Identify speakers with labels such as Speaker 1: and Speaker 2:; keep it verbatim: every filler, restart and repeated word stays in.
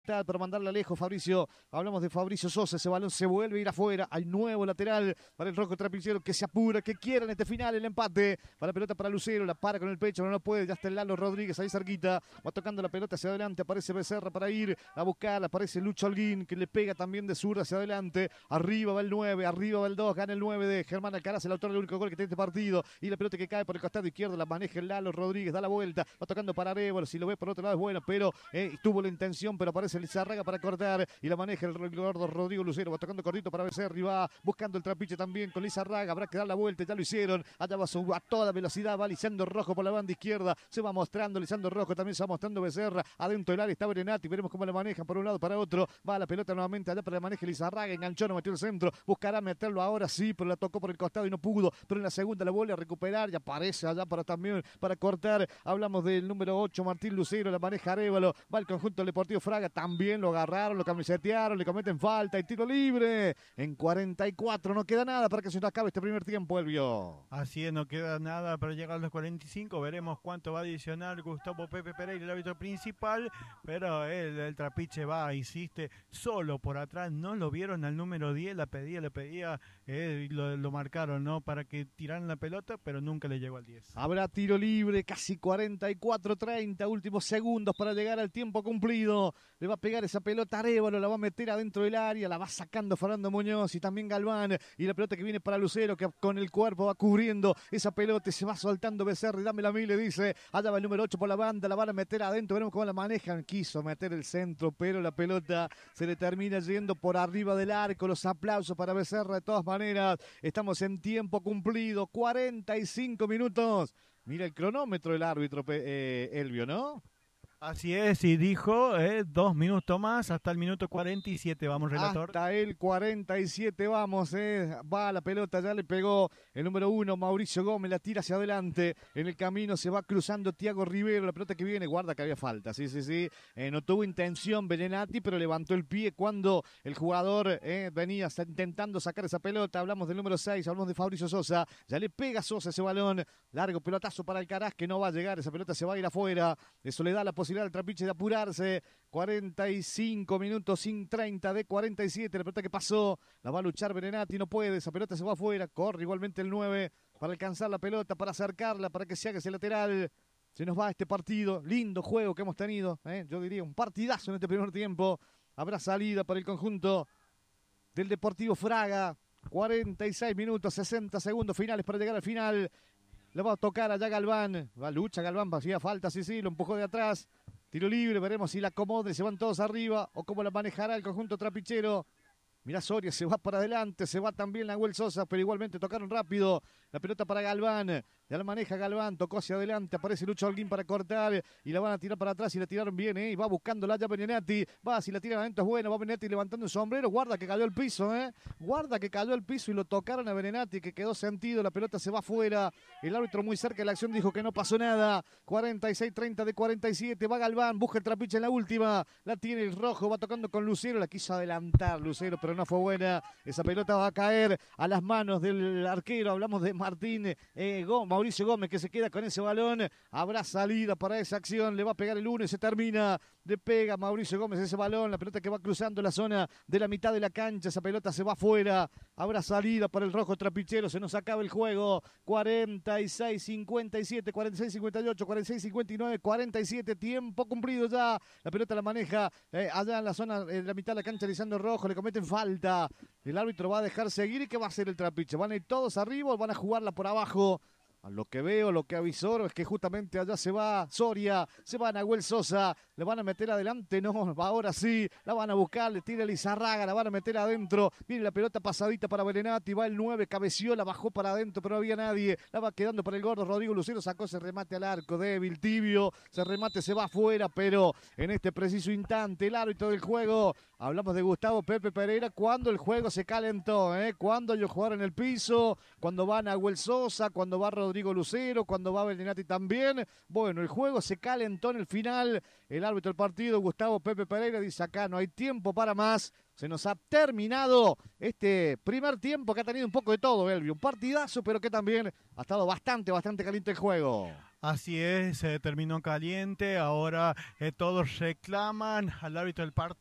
Speaker 1: Para mandarla lejos, Fabricio, hablamos de Fabricio Sosa, ese balón se vuelve a ir afuera, hay nuevo lateral para el rojo trapicero que se apura, que quiere en este final el empate, para la pelota para Lucero, la para con el pecho, no lo puede, ya está el Lalo Rodríguez ahí cerquita, va tocando la pelota hacia adelante, aparece Becerra para ir a buscar, aparece Lucho Holguín que le pega también de zurda hacia adelante, arriba va el nueve, arriba va el dos, gana el nueve de Germán Alcaraz, el autor del único gol que tiene este partido, y la pelota que cae por el costado izquierdo, la maneja el Lalo Rodríguez, da la vuelta, va tocando para Arevalo, si lo ve por otro lado es bueno, pero eh, tuvo la intención, pero aparece Lizarraga para cortar y la maneja el gordo Rodrigo Lucero, va tocando cortito para Becerra y va buscando el trapiche también con Lizarraga, habrá que dar la vuelta, ya lo hicieron, allá va a toda velocidad, va Lisandro Rojo por la banda izquierda, se va mostrando Lisandro Rojo, también se va mostrando Becerra, adentro del área está Berenati, veremos cómo la manejan por un lado para otro, va la pelota nuevamente allá para la maneja Lizarraga, enganchó, no metió el centro, buscará meterlo ahora sí, pero la tocó por el costado y no pudo, pero en la segunda la vuelve a recuperar y aparece allá para también, para cortar, hablamos del número ocho, Martín Lucero, la maneja Arevalo, va el conjunto Deportivo Fraga, también lo agarraron, lo camisetearon, le cometen falta y tiro libre en cuarenta y cuatro, no queda nada para que se nos acabe este primer tiempo, Elvio.
Speaker 2: Así es, no queda nada para llegar a los cuarenta y cinco, veremos cuánto va a adicionar Gustavo Pepe Pereira, el árbitro principal, pero el, el trapiche va, insiste, solo por atrás, no lo vieron al número diez, la pedía, le pedía, eh, lo, lo marcaron, ¿no? Para que tiraran la pelota, pero nunca le llegó al diez.
Speaker 1: Habrá tiro libre, casi cuarenta y cuatro treinta, últimos segundos para llegar al tiempo cumplido, le va a pegar esa pelota Arevalo, la va a meter adentro del área, la va sacando Fernando Muñoz y también Galván, y la pelota que viene para Lucero, que con el cuerpo va cubriendo esa pelota y se va soltando Becerra y dámela a mí, le dice, allá va el número ocho por la banda, la van a meter adentro, veremos cómo la manejan, quiso meter el centro, pero la pelota se le termina yendo por arriba del arco, los aplausos para Becerra de todas maneras, estamos en tiempo cumplido, cuarenta y cinco minutos, mira el cronómetro del árbitro, eh, Elvio, ¿no?
Speaker 2: Así es, y dijo eh, dos minutos más, hasta el minuto cuarenta y siete, vamos, relator.
Speaker 1: Hasta el cuarenta y siete, vamos, eh. va la pelota, ya le pegó el número uno, Mauricio Gómez, la tira hacia adelante, en el camino se va cruzando Tiago Rivero, la pelota que viene, guarda que había falta, sí, sí, sí, eh, no tuvo intención Berenati, pero levantó el pie cuando el jugador eh, venía intentando sacar esa pelota, hablamos del número seis, hablamos de Fabricio Sosa, ya le pega Sosa ese balón, largo pelotazo para Alcaraz, que no va a llegar, esa pelota se va a ir afuera, eso le da la posibilidad al trapiche de apurarse, cuarenta y cinco minutos sin treinta de cuarenta y siete, la pelota que pasó, la va a luchar Berenati, no puede, esa pelota se va afuera, corre igualmente el nueve para alcanzar la pelota, para acercarla, para que se haga ese lateral, se nos va este partido, lindo juego que hemos tenido, ¿eh? Yo diría un partidazo en este primer tiempo, habrá salida para el conjunto del Deportivo Fraga, cuarenta y seis minutos, sesenta segundos finales para llegar al final, le va a tocar allá Galván, va lucha Galván, hacía falta, sí, sí, lo empujó de atrás, tiro libre, veremos si la acomoda y se van todos arriba o cómo la manejará el conjunto trapichero. Mirá Soria, se va para adelante, se va también Nahuel Sosa, pero igualmente tocaron rápido. La pelota para Galván, ya la maneja Galván, tocó hacia adelante, aparece Lucho Holguín para cortar y la van a tirar para atrás y la tiraron bien, ¿eh? Y va buscándola ya Berenati, va, si la tiran adentro es bueno, va Berenati levantando el sombrero, guarda que cayó al piso, ¿eh? Guarda que cayó al piso y lo tocaron a Berenati, que quedó sentido, la pelota se va afuera, el árbitro muy cerca de la acción dijo que no pasó nada, cuarenta y seis treinta de cuarenta y siete, va Galván, busca el trapiche en la última, la tiene el rojo, va tocando con Lucero, la quiso adelantar Lucero, pero no fue buena, esa pelota va a caer a las manos del arquero, hablamos de Martín eh, Gómez, Mauricio Gómez, que se queda con ese balón, habrá salida para esa acción, le va a pegar el uno y se termina, le pega Mauricio Gómez ese balón, la pelota que va cruzando la zona de la mitad de la cancha, esa pelota se va afuera, habrá salida para el rojo trapichero, se nos acaba el juego, cuarenta y seis cincuenta y siete, cuarenta y seis cincuenta y ocho, cuarenta y seis cincuenta y nueve, cuarenta y siete, tiempo cumplido ya, la pelota la maneja eh, allá en la zona eh, de la mitad de la cancha Lisandro Rojo, le cometen falta, el árbitro va a dejar seguir y ¿qué va a hacer el trapiche? ¿Van a ir todos arriba o van a jugarla por abajo? A lo que veo, lo que avisó es que justamente allá se va Soria, se va Nahuel Sosa, le van a meter adelante, no, ahora sí, la van a buscar, le tira Lizarraga, la van a meter adentro, viene la pelota pasadita para Berenati, va el nueve, cabeció, la bajó para adentro, pero no había nadie, la va quedando para el gordo Rodrigo Lucero, sacó ese remate al arco, débil, tibio, ese remate se va afuera, pero en este preciso instante, el árbitro del juego, hablamos de Gustavo Pepe Pereira, cuando el juego se calentó, ¿eh? Cuando ellos jugaron en el piso, cuando va Nahuel Sosa, cuando va Rodrigo Rodrigo Lucero, cuando va Berenati también. Bueno, el juego se calentó en el final. El árbitro del partido, Gustavo Pepe Pereira, dice acá no hay tiempo para más. Se nos ha terminado este primer tiempo que ha tenido un poco de todo, Elvio. Un partidazo, pero que también ha estado bastante, bastante caliente el juego.
Speaker 2: Así es, se terminó caliente, ahora eh, todos reclaman al árbitro del partido.